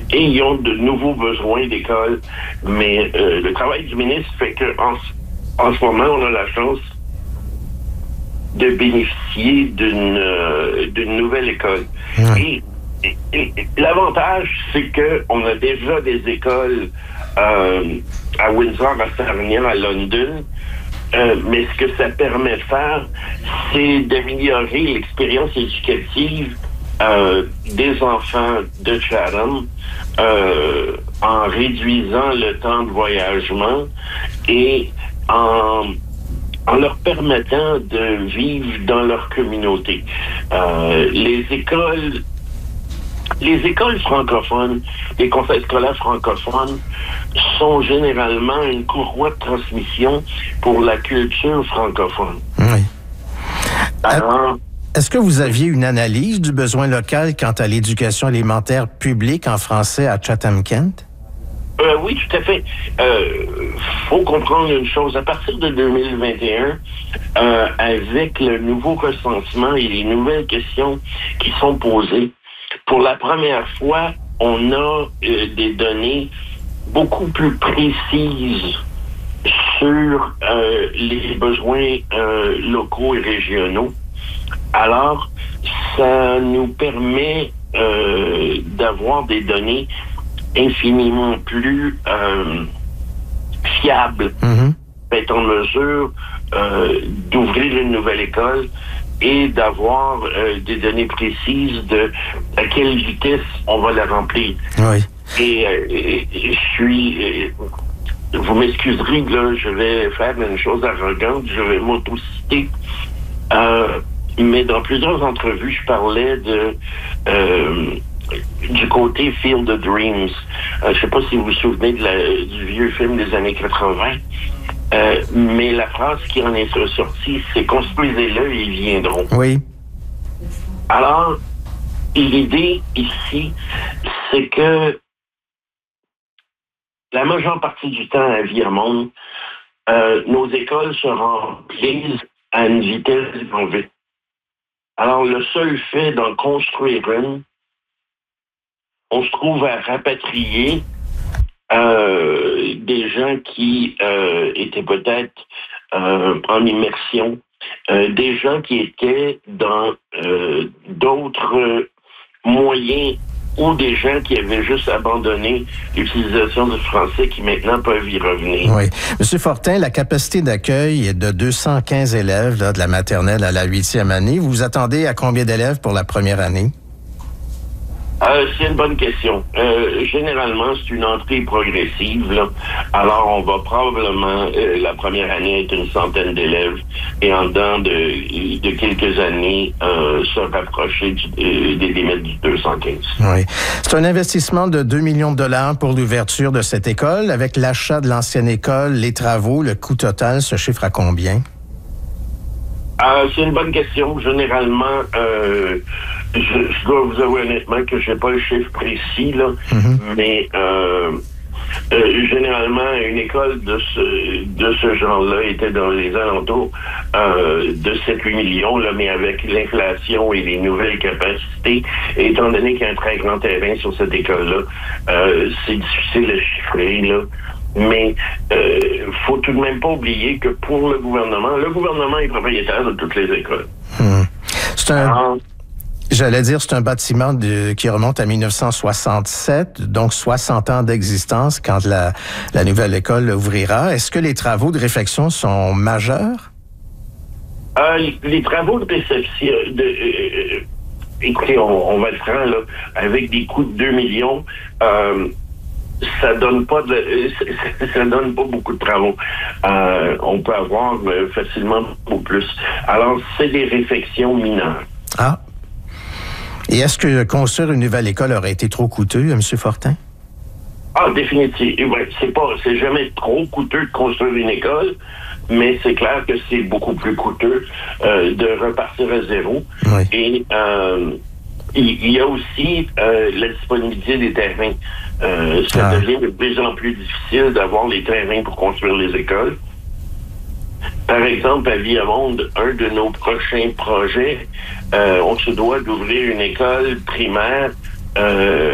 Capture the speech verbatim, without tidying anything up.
et ils ont de nouveaux besoins d'école. Mais euh, le travail du ministre fait qu'en en ce moment, on a la chance de bénéficier d'une, euh, d'une nouvelle école. Oui. Et, et, et l'avantage, c'est qu'on a déjà des écoles euh, à Windsor, à Sarnia, à London. Euh, mais ce que ça permet de faire, c'est d'améliorer l'expérience éducative euh, des enfants de Chatham euh, en réduisant le temps de voyagement et en, en leur permettant de vivre dans leur communauté. Euh, les écoles Les écoles francophones, les conseils scolaires francophones sont généralement une courroie de transmission pour la culture francophone. Oui. Alors, est-ce que vous aviez une analyse du besoin local quant à l'éducation élémentaire publique en français à Chatham-Kent? Euh, oui, tout à fait. Euh, faut comprendre une chose. À partir de deux mille vingt et un, euh, avec le nouveau recensement et les nouvelles questions qui sont posées, pour la première fois, on a euh, des données beaucoup plus précises sur euh, les besoins euh, locaux et régionaux. Alors, ça nous permet euh, d'avoir des données infiniment plus euh, fiables, mm-hmm. être en mesure euh, d'ouvrir une nouvelle école et d'avoir euh, des données précises de à quelle vitesse on va la remplir. Oui. Et, euh, et, et je suis... Euh, vous m'excuserez, là, je vais faire une chose arrogante, je vais m'autociter. Euh, mais dans plusieurs entrevues, je parlais de... Euh, du côté Field of Dreams. Euh, je sais pas si vous vous souvenez de la, du vieux film des années quatre-vingts, euh, mais la phrase qui en est ressortie, c'est « construisez-le et ils viendront ». Oui. Alors, l'idée ici, c'est que la majeure partie du temps à Viamonde, euh, nos écoles se remplissent à une vitesse grand V. Alors, le seul fait d'en construire une, on se trouve à rapatrier euh, des gens qui euh, étaient peut-être euh, en immersion, euh, des gens qui étaient dans euh, d'autres moyens ou des gens qui avaient juste abandonné l'utilisation du français qui maintenant peuvent y revenir. Oui. Monsieur Fortin, la capacité d'accueil est de deux cent quinze élèves là, de la maternelle à la huitième année. Vous vous attendez à combien d'élèves pour la première année? Euh, c'est une bonne question. Euh, généralement, c'est une entrée progressive, là. Alors, on va probablement, euh, la première année, être une centaine d'élèves et en dedans de, de quelques années, euh, se rapprocher du, euh, des limites du deux cent quinze. Oui. C'est un investissement de deux millions de dollars pour l'ouverture de cette école. Avec l'achat de l'ancienne école, les travaux, le coût total se chiffre à combien? Euh, c'est une bonne question. Généralement, euh, je, je dois vous avouer honnêtement que je n'ai pas le chiffre précis, là, mm-hmm. mais euh, euh, généralement, une école de ce de ce genre-là était dans les alentours euh, de sept à huit millions, là, mais avec l'inflation et les nouvelles capacités, et étant donné qu'il y a un très grand terrain sur cette école-là, euh, c'est difficile à chiffrer, là. Mais euh, faut tout de même pas oublier que pour le gouvernement, le gouvernement est propriétaire de toutes les écoles. Hum. C'est un, Alors, j'allais dire, c'est un bâtiment de, qui remonte à dix-neuf cent soixante-sept, donc soixante ans d'existence quand la, la nouvelle école ouvrira. Est-ce que les travaux de réfection sont majeurs? Euh, les, les travaux de réception, de, euh, écoutez, on, on va être franc, là, avec des coûts de deux millions, euh, ça donne pas de ça donne pas beaucoup de travaux. Euh, on peut avoir euh, facilement beaucoup plus. Alors, c'est des réfections mineures. Ah. Et est-ce que construire une nouvelle école aurait été trop coûteux, M. Fortin? Ah, définitivement. Ouais, c'est pas, c'est jamais trop coûteux de construire une école, mais c'est clair que c'est beaucoup plus coûteux euh, de repartir à zéro. Oui. Et euh, il y a aussi euh, la disponibilité des terrains. Euh, ça ah. devient de plus en plus difficile d'avoir les terrains pour construire les écoles. Par exemple, à Viamonde, un de nos prochains projets, euh, on se doit d'ouvrir une école primaire euh,